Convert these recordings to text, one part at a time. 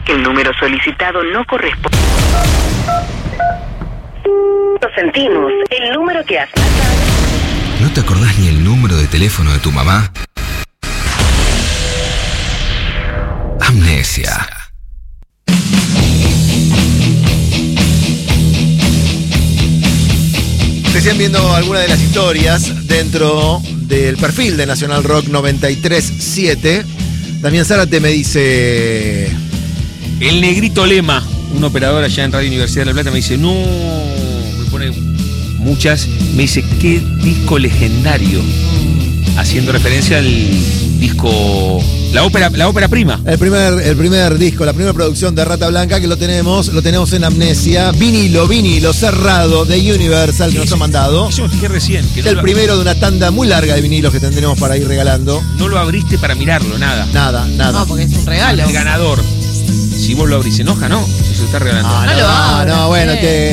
que el número solicitado no corresponde. Lo sentimos, el número que has... ¿No te acordás ni el número de teléfono de tu mamá? Amnesia. Decían viendo algunas de las historias dentro del perfil de Nacional Rock 93.7. Damián Zárate me dice... El Negrito Lema, un operador allá en Radio Universidad de La Plata, me dice, no, me pone muchas, me dice, qué disco legendario, haciendo referencia al disco, la ópera prima. El primer disco, la primera producción de Rata Blanca, que lo tenemos en Amnesia, vinilo cerrado de Universal, que nos ha mandado. Eso me fijé recién. Que es el primero de una tanda muy larga de vinilos que tendremos para ir regalando. No lo abriste para mirarlo, nada. Nada. No, porque es un regalo. El ganador. Si vos lo abrís, se enoja, ¿no? Si se lo está regalando. No, bueno,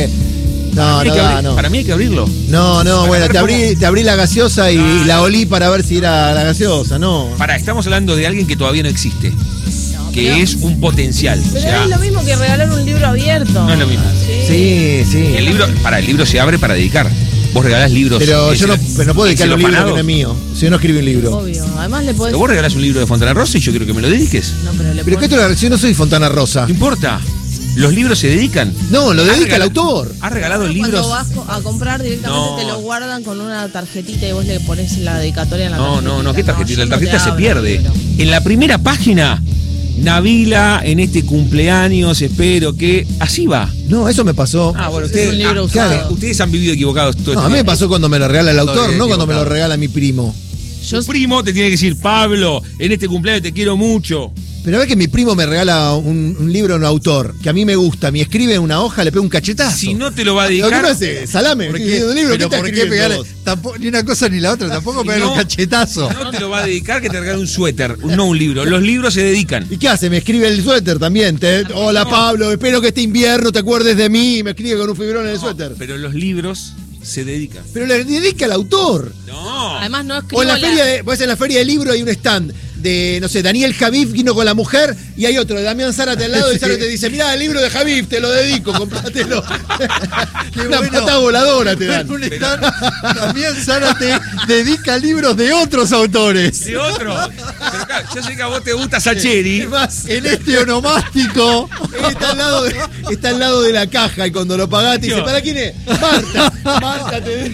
no. Para mí hay que abrirlo. No, bueno, te abrí la gaseosa y la olí para ver si era la gaseosa, no. Estamos hablando de alguien que todavía no existe. Que es un potencial. Pero es lo mismo que regalar un libro abierto. No es lo mismo. Sí. El libro se abre para dedicar. Vos regalás libros. Pero yo no puedo dedicar un libro que no es mío. Si yo no escribí un libro. Obvio. Además le podés... Pero vos regalás un libro de Fontana Rosa y yo quiero que me lo dediques. No, pero ¿qué te lo yo no soy Fontana Rosa. No importa. Los libros se dedican. No, lo dedica el autor. ¿Has regalado libros? Cuando vas a comprar directamente te lo guardan con una tarjetita y vos le pones la dedicatoria en la tarjetita. No, ¿qué tarjetita? La tarjeta se pierde. En la primera página, Nabila, en este cumpleaños, espero que... Así va. No, eso me pasó. Bueno, ustedes han vivido equivocados todo a mí me pasó cuando me lo regala el autor, no cuando me lo regala mi primo. Tu primo te tiene que decir, Pablo, en este cumpleaños te quiero mucho. Pero ves que mi primo me regala un libro, un autor, que a mí me gusta, me escribe en una hoja, le pego un cachetazo. Si no te lo va a dedicar... ¿Qué no hace? Salame, ¿Por qué pegarle? Ni una cosa ni la otra, tampoco pegarle un cachetazo. No te lo va a dedicar que te regale un suéter, no un libro. Los libros se dedican. ¿Y qué hace? Me escribe el suéter también. Hola Pablo, espero que este invierno te acuerdes de mí, y me escribe con un fibrón en el suéter. Pero los libros se dedican. Pero le dedica al autor. No. Además no escribo O en la feria pues en la feria del libro hay un stand de, no sé, Daniel Javif vino con la mujer y hay otro de Damián Zárate al lado y Zárate te dice, mirá el libro de Javif, te lo dedico, comprátelo. Una patada voladora te dan. Un stand, Damián Zárate dedica libros de otros autores. De otros. Pero claro, yo sé que a vos te gusta Sacheri. En este onomástico. Está al lado de la caja y cuando lo pagás te dice, ¿para quién es? Marta te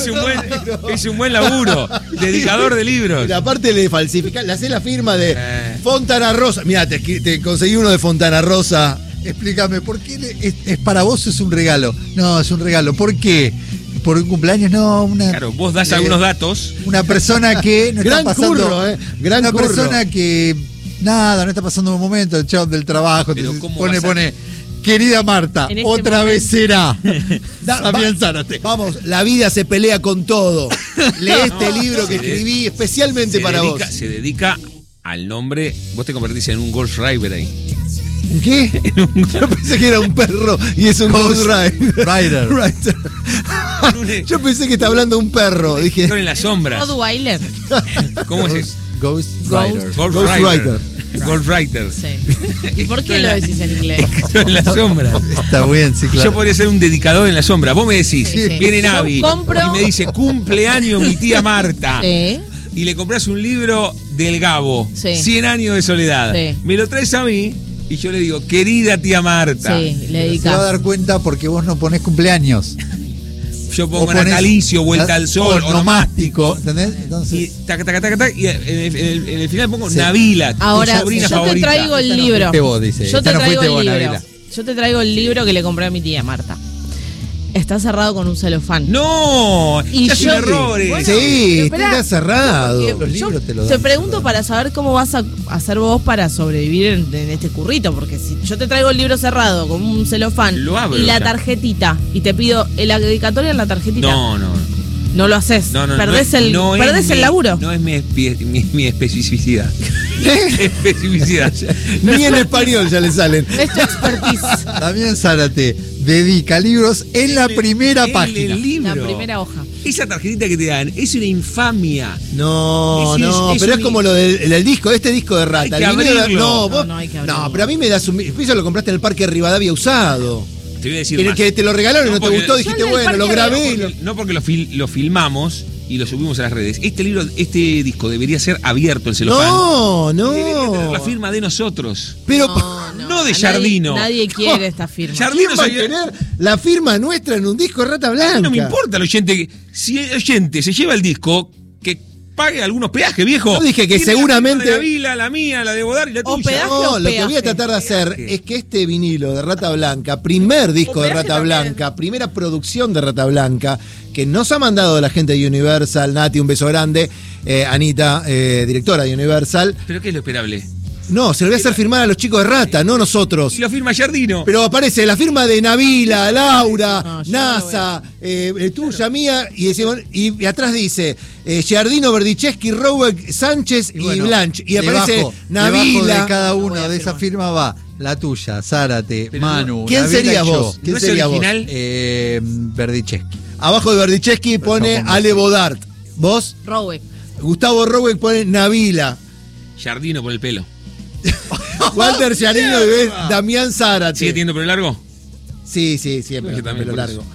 es un buen laburo. Dedicador de libros. Y aparte le falsificar, le haces la firma de Fontana Rosa. Mirá, te conseguí uno de Fontana Rosa. Explícame, ¿por qué es para vos es un regalo? No, es un regalo. ¿Por qué? ¿Por un cumpleaños? No, Claro, vos das algunos datos. Una persona que no gran está pasando... curro, gran curro. Persona que... Nada, no está pasando un momento, el chavo del trabajo. Pone... Querida Marta, otra vez será. Damián Zárate. Vamos, la vida se pelea con todo. Lee este libro que escribí especialmente para vos. Se dedica al nombre. Vos te convertís en un Ghost Rider ahí. ¿Qué? Yo pensé que era un perro y es un Ghost Rider. Yo pensé que está hablando un perro. Dije. En la sombra. Rottweiler. ¿Cómo es? Ghost Rider. Ghost Rider. Ghost Rider. Sí. ¿Y por qué lo decís en inglés? En la sombra. Está bien, sí, claro. Yo podría ser un dedicador en la sombra. Vos me decís, viene Navi y me dice, cumpleaños mi tía Marta. Sí. Y le compras un libro del Gabo, sí. 100 años de soledad. Sí. Me lo traes a mí y yo le digo, querida tía Marta. Sí, le dedicás. Se va a dar cuenta porque vos no ponés cumpleaños. Yo pongo natalicio, vuelta al sol, onomástico, ¿entendés? Entonces... Y y en el final pongo Nabila, ahora, tu sobrina yo favorita. Te traigo el libro. Vos, dice. Yo te traigo el libro. Yo te traigo el libro que le compré a mi tía Marta. Está cerrado con un celofán. ¡No! Y ya sin errores. Bueno, sí, está cerrado. Los libros te lo dan. Te pregunto para saber cómo vas a hacer vos para sobrevivir en este currito, porque si yo te traigo el libro cerrado con un celofán lo abro, y la tarjetita, y te pido la dedicatoria en la tarjetita. No lo haces. Perdés el laburo. No es mi especificidad. especificidad. Ni en español ya le salen. Es tu expertise. Damián Zárate dedica libros en la primera página. El libro. La primera hoja. Esa tarjetita que te dan es una infamia. No, Es pero es como lo del disco, este disco de Rata. Hay que El vinilo abrirlo. No, hay que abrirlo. No, pero a mí me das eso lo compraste en el Parque Rivadavia usado. Te voy a decir En el más. que te lo regalaron y no te porque- gustó, dijiste, Yo en el bueno, lo Parque grabé. y No porque lo filmamos y lo subimos a las redes. Este disco debería ser abierto, el celofán. No, Debería tener la no. firma de nosotros. Pero No de Nadie- Giardino. Nadie quiere esta firma. Giardino ¿quién va a soy- tener la firma nuestra en un disco de Rata A Blanca? mí no me importa el oyente. Si el oyente se lleva el disco, que pague algunos peajes, viejo. Yo dije que Tiene seguramente- La de la Vila, la mía, la de Bodar y la O tuya. pedaje No, lo que voy a peaje. tratar de hacer es que este vinilo de Rata Blanca, primer disco de peaje Rata también. Blanca, primera producción de Rata Blanca, que nos ha mandado la gente de Universal, Nati, un beso grande, Anita, directora de Universal. ¿Pero qué es lo esperable? No, se lo voy a hacer firmar a los chicos de Rata, no nosotros. Y lo firma Giardino. Pero aparece la firma de Navila, Laura, No, yo NASA, tuya, mía, y, decimos, y atrás dice Giardino, Berdicheschi, Roweck, Sánchez y, bueno, Blanche. Y aparece debajo Navila. de cada voy una a de esa firmar. firma va la tuya, Zárate, Pero Manu. ¿Quién Navila serías y yo. vos? ¿Quién ¿No es sería vos? original? Berdicheschi. Abajo de Berdicheschi pone Pero Ale Bodart. ¿Vos? Roweck. Gustavo Roweck pone Navila. Giardino por el pelo. Walter Giardino y Damián Zárate. ¿Sigue teniendo pelo largo? Sí, siempre, Yo también, pelo por largo.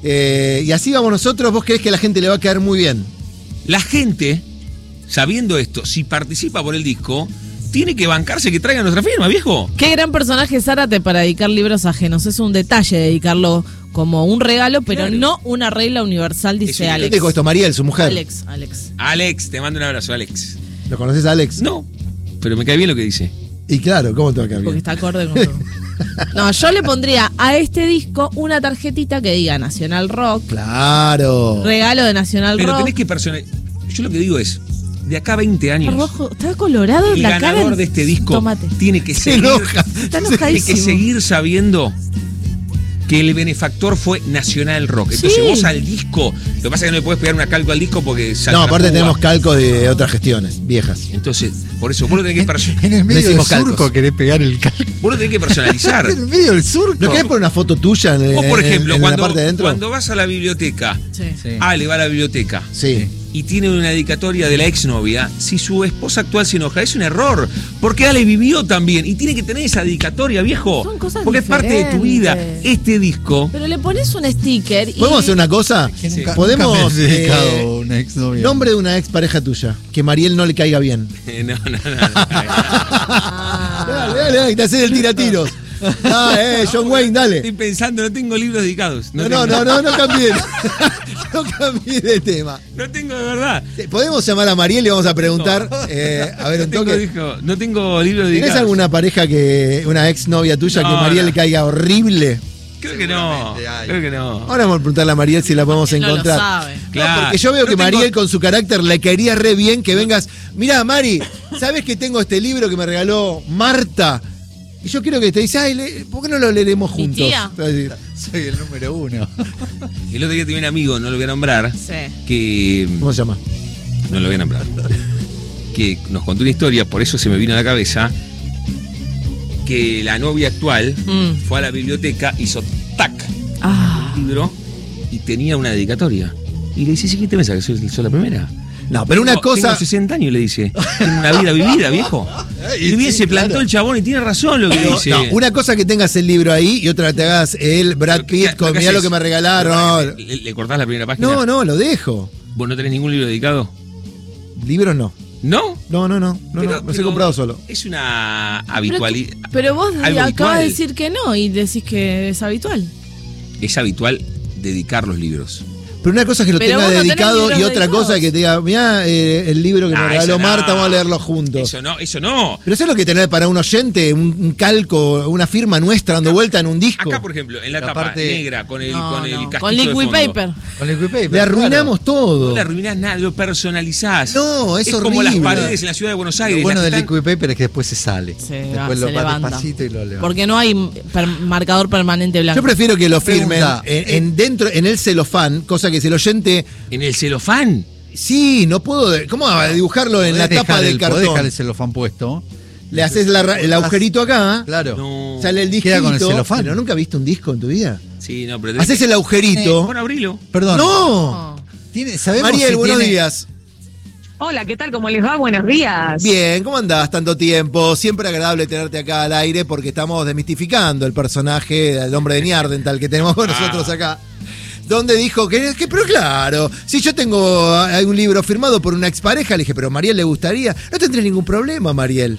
Y así vamos nosotros. ¿Vos creés que a la gente le va a caer muy bien? La gente, sabiendo esto, si participa por el disco, tiene que bancarse que traiga nuestra firma, viejo. Qué gran personaje Zárate para dedicar libros ajenos. Es un detalle dedicarlo como un regalo, pero Claro. no una regla universal, dice un- ¿Qué Alex. te dijo esto? Mariel, su mujer. Alex. Alex, te mando un abrazo, Alex. ¿Lo conoces a Alex? No, pero me cae bien lo que dice. Y claro, ¿cómo te va a caer Porque bien? está acorde con todo. No, yo le pondría a este disco una tarjetita que diga Nacional Rock, Claro. regalo de Nacional Pero Rock. tenés que personalizar. Yo lo que digo es, de acá a 20 Está años, rojo, está colorado el en la cara. ganador de este disco Tomate. tiene que Se seguir, enoja. Está tiene que enojadísimo. seguir sabiendo que el benefactor fue Nacional Rock. Entonces Sí. vos al disco, lo que pasa es que no le puedes pegar una calco al disco porque salta No, la aparte púa. tenemos calcos de otras gestiones, viejas. Entonces, por eso, vos lo tenés que, En el medio del Decimos surco calcos. querés pegar el calco. vos lo tenés que personalizar. En el medio del surco. ¿No querés poner una foto tuya en, Vos, por en- ejemplo, en cuando, la parte de adentro? cuando vas a la biblioteca, Sí. Sí. Ale va a la biblioteca Sí. y tiene una dedicatoria de la exnovia, si su esposa actual se enoja, es un error. Porque Ale vivió también y tiene que tener esa dedicatoria, viejo. Son cosas porque es parte de tu vida. diferentes. Este disco, Pero le pones un sticker y... ¿Podemos hacer una cosa? Que nunca- Podemos. nunca me he dedicado a una exnovia. Nombre de una ex pareja tuya. Que Mariel no le caiga bien. no. Dale, que te haces el tiratiros. John Wayne, dale. Estoy pensando, no tengo libros dedicados. No tengo. cambié. No cambié de tema. No tengo de verdad. Podemos llamar a Mariel y vamos a preguntar. A ver, un toque. No tengo libros dedicados. ¿Tenés alguna pareja una ex novia tuya que No, Mariel no. le caiga horrible? Creo que no. Seguramente hay. Creo que no. Ahora vamos a preguntarle a Mariel si la podemos Él no lo encontrar. sabe. Claro. Porque yo veo No que tengo- Mariel con su carácter le caería re bien que vengas. Mirá, Mari, ¿sabes que tengo este libro que me regaló Marta? Y yo quiero que te dice, ¿por qué no lo leeremos Mi juntos? tía. Soy el número 1. El otro día tenía un amigo, no lo voy a nombrar, Sí. que. ¿Cómo se llama? No lo voy a nombrar. Que nos contó una historia, por eso se me vino a la cabeza, que la novia actual fue a la biblioteca, hizo tac, un libro, y tenía una dedicatoria. Y le dice, ¿sí qué te pensás? ¿Que soy la primera? No, pero una cosa. Tengo 60 años, le dice. Tengo una vida vivida, viejo. Y bien se plantó el chabón y tiene razón lo que dice. No, una cosa que tengas el libro ahí y otra que te hagas el Brad Lo que- Pitt con lo que mirá lo haces- que me regalaron. ¿Le cortás la primera página? No, lo dejo. ¿Vos no tenés ningún libro dedicado? Libros no. ¿No? No, los he comprado solo. Es una habitualidad. Pero vos algo acabas habitual. de decir que no y decís que es habitual. Es habitual dedicar los libros. Pero una cosa es que lo Pero tenga vos no tenés dedicado y libros otra dedicados. cosa es que te diga, mirá el libro que me regaló eso no. Marta, vamos a leerlo juntos. Eso no. Pero eso es lo que tener para un oyente, un calco, una firma nuestra dando vuelta en un disco. Acá, por ejemplo, en la Pero tapa aparte- negra con el, No, con el no. casquillo Con de liquid fondo. paper. Con el paper. Le arruinamos No todo. le arruinás nada, lo personalizás. No, es como las horrible. paredes en la ciudad de Buenos Aires. Lo bueno las del que están- liquid paper es que después se sale. Se Después lo se va levanta. despacito y lo levanta. Porque no hay marcador permanente blanco. Yo prefiero que lo firmen Pregunta. en el celofán, cosa que si el oyente. En el celofán. Sí, no puedo. ¿Cómo va a dibujarlo en la Podés tapa dejar del podés dejar cartón? el celofán puesto. Le haces el agujerito acá, Claro. No. sale el disquito. Queda con el celofán. ¿Pero nunca viste un disco en tu vida? Sí, no, pero haces el agujerito. Bueno, abrilo. Perdón. ¡No! ¿Sabemos Mariel, si buenos tiene- días. Hola, ¿qué tal? ¿Cómo les va? Buenos días. Bien, ¿cómo andás? Tanto tiempo. Siempre agradable tenerte acá al aire porque estamos desmistificando el personaje del hombre de Niardental que tenemos con nosotros acá. Donde dijo que, pero claro, si yo tengo un libro firmado por una expareja, le dije, pero a Mariel le gustaría. No tendré ningún problema, Mariel.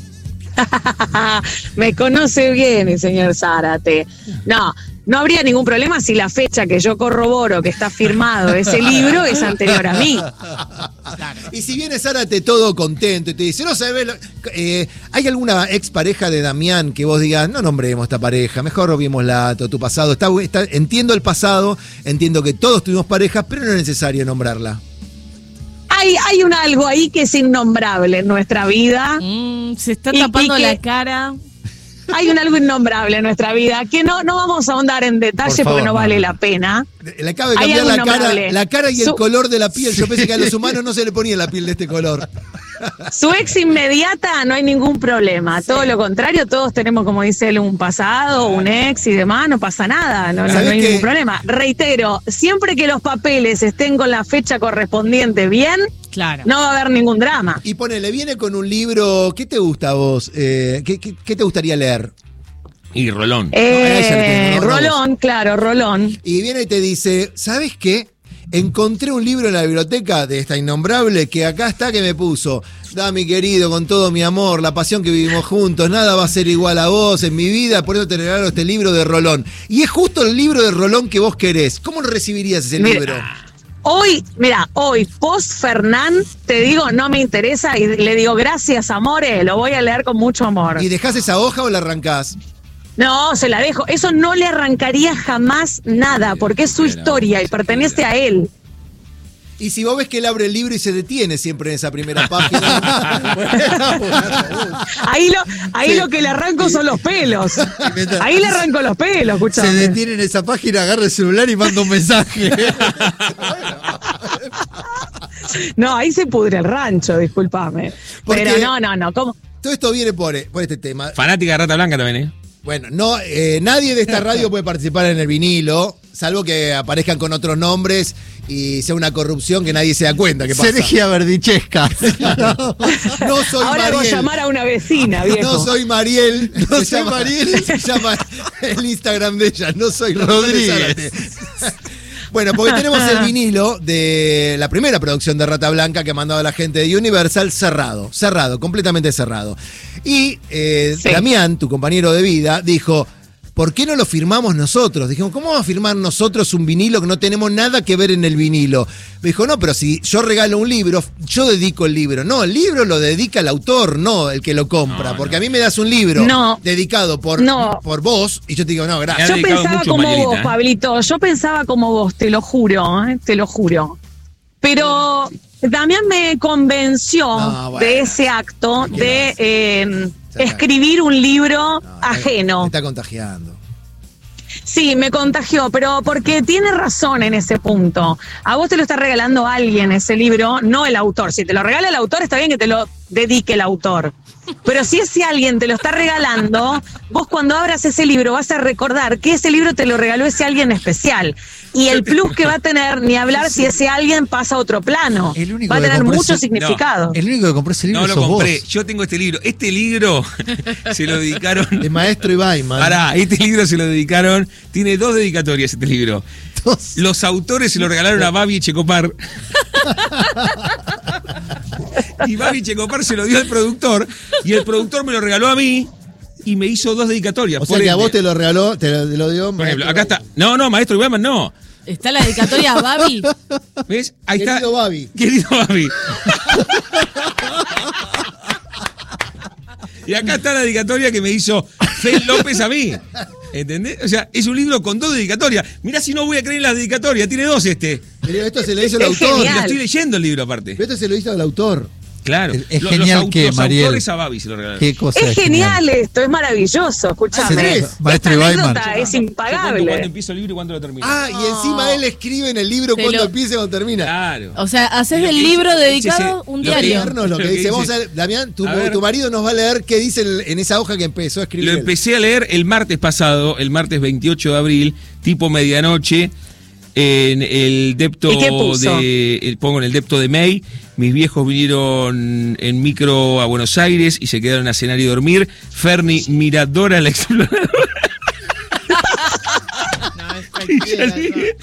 Me conoce bien el señor Zárate. No habría ningún problema si la fecha que yo corroboro que está firmado ese libro es anterior a mí. Y si viene Zárate todo contento y te dice, no sabes, ¿hay alguna expareja de Damián que vos digas, no nombremos esta pareja, mejor olvidémosla, tu pasado? Entiendo el pasado, entiendo que todos tuvimos parejas, pero no es necesario nombrarla. Hay algo ahí que es innombrable en nuestra vida. Se está tapando la cara. Hay algo innombrable en nuestra vida que no vamos a ahondar en detalle porque no vale la pena. Le acaba de cambiar la cara y el color de la piel. Yo pensé que a los humanos no se le ponía la piel de este color. Su ex inmediata no hay ningún problema. Todo lo contrario, todos tenemos, como dice él, un pasado, un ex y demás, no pasa nada, no hay ningún problema. Reitero, siempre que los papeles estén con la fecha correspondiente bien, claro, no va a haber ningún drama. Y ponele, viene con un libro, ¿qué te gusta a vos? ¿Qué te gustaría leer? Y Rolón. Rolón, claro, Rolón. Y viene y te dice, ¿sabes qué? Encontré un libro en la biblioteca de esta innombrable que acá está que me puso. Mi querido, con todo mi amor, la pasión que vivimos juntos, nada va a ser igual a vos en mi vida, por eso te regalo este libro de Rolón. Y es justo el libro de Rolón que vos querés. ¿Cómo recibirías ese libro? Hoy, post Fernán, te digo, no me interesa y le digo, gracias, amores, lo voy a leer con mucho amor. ¿Y dejás esa hoja o la arrancás? No, se la dejo. Eso no le arrancaría jamás nada, porque es su historia y pertenece a él. Y si vos ves que él abre el libro y se detiene siempre en esa primera página. Ahí lo que le arranco son los pelos. Ahí le arranco los pelos, escuchame. Se detiene en esa página, agarra el celular y manda un mensaje. No, ahí se pudre el rancho, discúlpame. Porque pero no, ¿cómo? Todo esto viene por este tema. Fanática de Rata Blanca también, ¿eh? Bueno, nadie de esta radio puede participar en el vinilo, salvo que aparezcan con otros nombres y sea una corrupción que nadie se da cuenta que pasa. Sergia Verdichesca. No soy Ahora Mariel. voy a llamar a una vecina, viejo. No soy Mariel. Se llama el Instagram de ella. No soy Rodríguez. Bueno, porque tenemos el vinilo de la primera producción de Rata Blanca que ha mandado la gente de Universal cerrado, completamente cerrado. Y Damián, tu compañero de vida, dijo, ¿por qué no lo firmamos nosotros? Dijimos, ¿cómo vamos a firmar nosotros un vinilo que no tenemos nada que ver en el vinilo? Me dijo, no, pero si yo regalo un libro, yo dedico el libro. No, el libro lo dedica el autor, no el que lo compra. Porque a mí me das un libro dedicado por vos y yo te digo, no, gracias. Yo pensaba como vos, Pablito, yo pensaba como vos, te lo juro, te lo juro. Pero Damián me convenció de ese acto de escribir un libro ajeno. Me está contagiando. Sí, me contagió, pero porque tiene razón en ese punto. A vos te lo está regalando alguien ese libro, no el autor. Si te lo regala el autor, está bien que te lo dedique el autor. Pero si ese alguien te lo está regalando, vos cuando abras ese libro vas a recordar que ese libro te lo regaló ese alguien especial. Y el plus que va a tener, ni hablar si ese alguien pasa a otro plano. Va a tener mucho significado. El único que compró ese libro no lo compré. Vos. Yo tengo este libro. Este libro se lo dedicaron. De Maestro Ibai, man. Pará, este libro se lo dedicaron. Tiene 2 dedicatorias este libro. Los autores se lo regalaron a Babi Checopar. Y Babi Checopar se lo dio al productor. Y el productor me lo regaló a mí. Y me hizo 2 dedicatorias. O sea que a vos te lo regaló, te lo dio. Por ejemplo, acá está. No, Maestro Ibai, no. Está la dedicatoria a Babi. ¿Ves? Ahí Querido está. Babi. Querido Babi. Y acá está la dedicatoria que me hizo Fel López a mí. ¿Entendés? O sea, es un libro con 2 dedicatorias. Mirá si no voy a creer en las dedicatorias. Tiene 2 este. Pero esto se lo hizo el Es autor. genial. Lo estoy leyendo el libro aparte. Pero esto se lo hizo el autor. Claro. Es genial que, Mariel. Autores a Babi se lo regalaron. Qué cosa Es genial esto, es maravilloso, escuchame. Maestro Esta Ibaiman. anécdota es ¿Cuándo impagable. empiezo el libro y cuándo lo termino? Y encima él escribe en el libro cuándo empieza y cuándo termina. Claro. O sea, haces Lo del que libro dice- dedicado lo un que diario. Leernos lo que dice. Vamos a ver, Damián, tu marido nos va a leer qué dice en esa hoja que empezó a escribir. Lo él. empecé a leer el martes pasado, el martes 28 de abril, tipo medianoche, en el depto ¿Y qué puso? pongo en el depto de May. Mis viejos vinieron en micro a Buenos Aires y se quedaron a cenar y dormir. Ferni, Miradora, la exploradora. No, es Y cualquiera, ya sigue.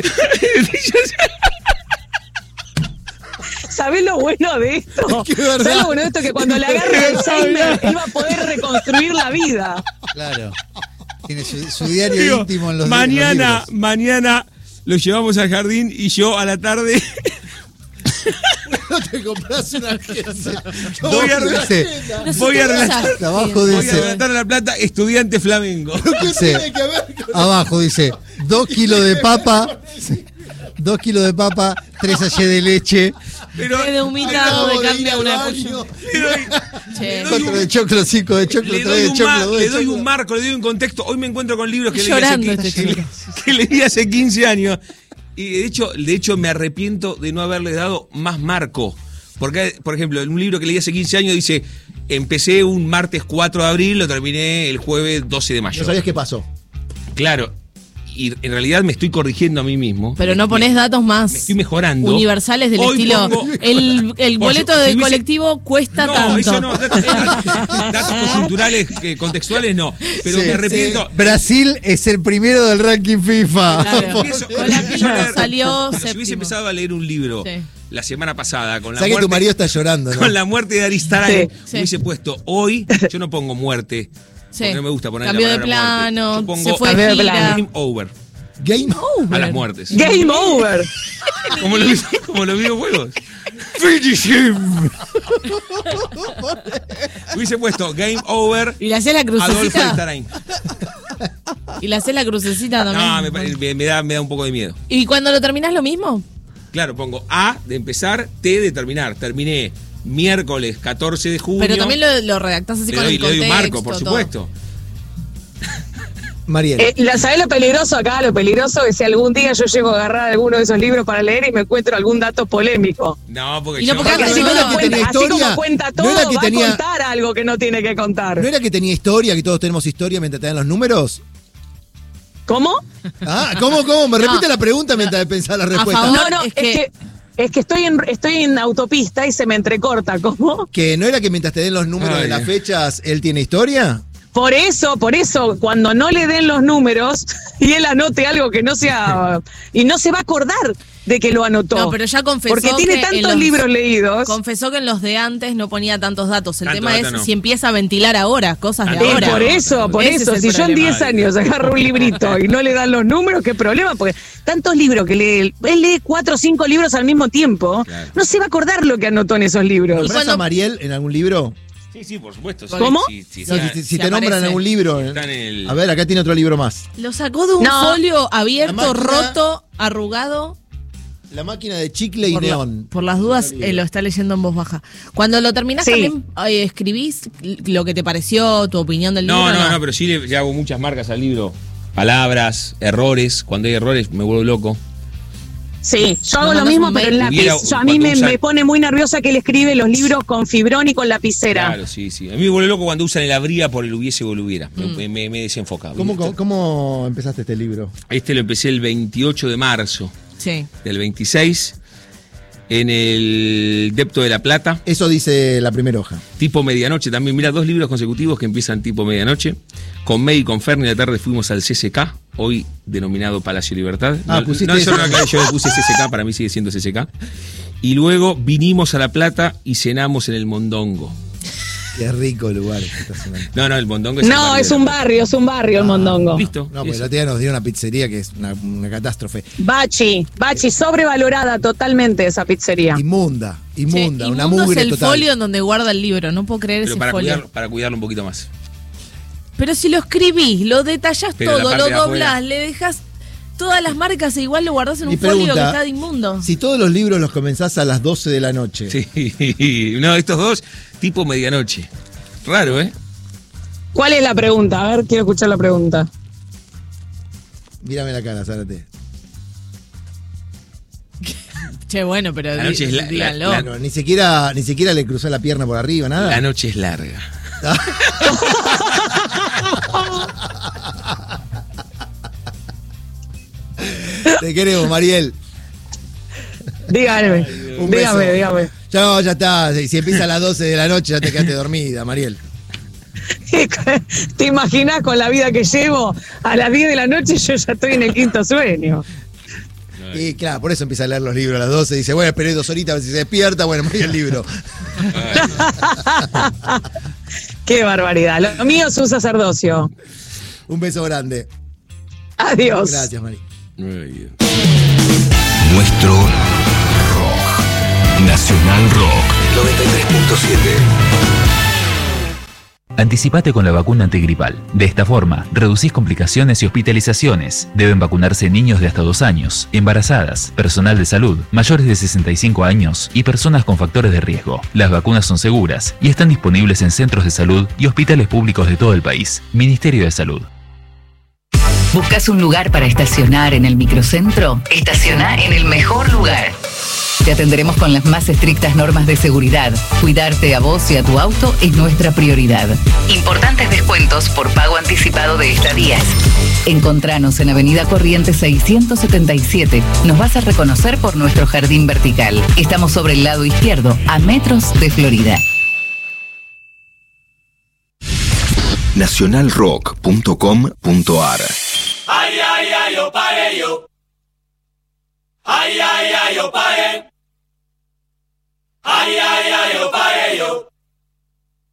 ¿Sabés lo bueno de esto? Es que es verdad. ¿Sabés lo bueno de esto? Que cuando le agarre Alzheimer, él va a poder reconstruir la vida. Claro. Tiene su diario Digo, íntimo en los mañana libros. lo llevamos al jardín y yo a la tarde No te compras una agenda. voy a dice, voy a relatar, abajo voy a dice, relatar a La Plata, estudiante flamengo. ¿Qué dice, tiene que ver con abajo dice, 2 kilos de papa, 2 kilos de papa, 3 sachets de leche, Pero de humita Acabo de de ir cambia al una baño. le doy, Che. 4 de choclo, 5 de choclo, le 3 doy de un choclo, 2 de le doy choclo. un marco, le doy un contexto. Hoy me encuentro con libros que leí Llorando hace, este chico. que leí hace 15 años. Y de hecho me arrepiento de no haberle dado más marco. Porque, por ejemplo, en un libro que leí hace 15 años dice, empecé un martes 4 de abril, lo terminé el jueves 12 de mayo. No sabías qué pasó. Claro, y en realidad me estoy corrigiendo a mí mismo. Pero no pones datos Me más estoy mejorando. universales del Hoy estilo. pongo- El boleto si de hubiese- colectivo cuesta No, tanto. eso no, datos coyunturales, contextuales no. Pero Sí, me arrepiento. Brasil es el primero del ranking FIFA. Claro. Eso, Con la píldora salió si hubiese séptimo. empezado a leer un libro Sí. la semana pasada con la Sabes que tu muerte, marido está llorando, ¿no? con la muerte de Aristaray, Sí. hubiese puesto hoy, yo no pongo muerte, Sí. porque no me gusta poner Cambió la de palabra plano, muerte. Yo pongo se fue Cambió de de gira. plano. game over Game a las muertes. Game over. Como los videojuegos. Finish him. Hubiese puesto game over Y le hacés la Adolfo crucecita. Aristaray. Y le hacés la crucecita No, también. me da un poco de miedo. ¿Y cuando lo terminás lo mismo? Claro, pongo A de empezar, T de terminar. Terminé miércoles 14 de junio. Pero también lo redactás así le con doy, el le doy contexto. un marco, por todo. supuesto. Mariel. ¿Sabés lo peligroso acá? Lo peligroso es si algún día yo llego a agarrar alguno de esos libros para leer y me encuentro algún dato polémico. No, porque Y no, yo. porque Porque Claro, así, no como, era que cuenta, tenía así como historia, cuenta no todo, era que va tenía- a contar algo que no tiene que contar. ¿No era que tenía historia, que todos tenemos historia mientras te dan los números? ¿Cómo? ¿Cómo? Me repite No. la pregunta mientras pensaba la respuesta. favor. No, es es que estoy en autopista y se me entrecorta. ¿Cómo? ¿Que no era que mientras te den los números Ay, de las Dios. fechas, él tiene historia? Por eso, cuando no le den los números y él anote algo que no sea... y no se va a acordar de que lo anotó. No, pero ya confesó Porque tiene que en tantos los- libros leídos. Confesó que en los de antes no ponía tantos datos. El Tanto tema dato es no. si empieza a ventilar ahora, cosas de Tanto ahora. dato Por eso, Ese es el si yo en problema. 10 años agarro un librito y no le dan los números, ¿qué problema? Porque tantos libros que lee, él lee 4 o 5 libros al mismo tiempo, Claro. no se va a acordar lo que anotó en esos libros. ¿Nombras cuando- a Mariel en algún libro? Sí, por supuesto. ¿Cómo? Sí, No, está- si te nombran aparece. en algún libro. Está en el- A ver, acá tiene otro libro más. Lo sacó de un No. folio La abierto, máquina- roto, arrugado. La máquina de chicle y Por, neón. por las dudas, lo está leyendo en voz baja. Cuando lo terminás, Sí. también escribís lo que te pareció, tu opinión del No, libro. no, pero sí le hago muchas marcas al libro. Palabras, errores. Cuando hay errores me vuelvo loco. Sí, yo hago ¿No lo mandas mismo, un pero en mail? lápiz. Hubiera- Yo, a mí cuando usan- me pone muy nerviosa que él escribe los libros con fibrón y con lapicera. Claro, sí. A mí me vuelve loco cuando usan el habría por el hubiese o el hubiera. Me desenfoca. ¿Cómo empezaste este libro? Este lo empecé el 28 de marzo Sí. del 26 en el Depto de La Plata. Eso dice la primera hoja. Tipo medianoche también. Mira, 2 libros consecutivos que empiezan tipo medianoche. Con May y con Ferni la tarde fuimos al CCK, hoy denominado Palacio Libertad. Pusiste no, eso eso. no acá, yo le puse CCK, para mí sigue siendo CCK. Y luego vinimos a La Plata y cenamos en el Mondongo. Qué rico lugar que estás en. No, el Mondongo es el No, barrio es de un La Plata. barrio el Mondongo. Listo. No, porque eso. el otro día nos dio una pizzería que es una catástrofe. Bachi, sobrevalorada totalmente esa pizzería. Inmunda, Sí, una inmundo mugre es el total. folio en donde guarda el libro. No puedo creer Pero ese para, folio. para cuidarlo un poquito más. Pero si lo escribís, lo detallás Pero la todo, parte lo de doblás, afuera. le dejas todas las marcas e igual lo guardás en un folio que está de inmundo. Si todos los libros los comenzás a las 12 de la noche. Sí, no, estos dos, tipo medianoche. Raro, ¿eh? ¿Cuál es la pregunta? A ver, quiero escuchar la pregunta. Mírame la cara, Zárate. Che, bueno, pero la noche es díganlo. Claro, ni siquiera le cruzó la pierna por arriba, nada. La noche es larga. Te queremos, Mariel. Dígame. Ya está. Si empieza a las 12 de la noche, ya te quedaste dormida, Mariel. ¿Te imaginas con la vida que llevo? A las 10 de la noche yo ya estoy en el quinto sueño. Y claro, por eso empieza a leer los libros a las 12. Dice, bueno, esperé 2 horitas a ver si se despierta. Bueno, me voy al libro. Qué barbaridad. Lo mío es un sacerdocio. Un beso grande. Adiós. Gracias, Mari. Nuestro rock. Nacional Rock 93.7. Anticipate con la vacuna antigripal. De esta forma, reducís complicaciones y hospitalizaciones. Deben vacunarse niños de hasta 2 años, embarazadas, personal de salud, mayores de 65 años y personas con factores de riesgo. Las vacunas son seguras y están disponibles en centros de salud y hospitales públicos de todo el país. Ministerio de Salud. ¿Buscas un lugar para estacionar en el microcentro? Estaciona en el mejor lugar. Te atenderemos con las más estrictas normas de seguridad. Cuidarte a vos y a tu auto es nuestra prioridad. Importantes descuentos por pago anticipado de estadías. Encontranos en Avenida Corrientes 677. Nos vas a reconocer por nuestro jardín vertical. Estamos sobre el lado izquierdo, a metros de Florida. Nacionalrock.com.ar. Ay, ay, ay, yo pagué yo. Ay, ay, ay, yo pagué. Ay, ay, ay, yo pagué yo.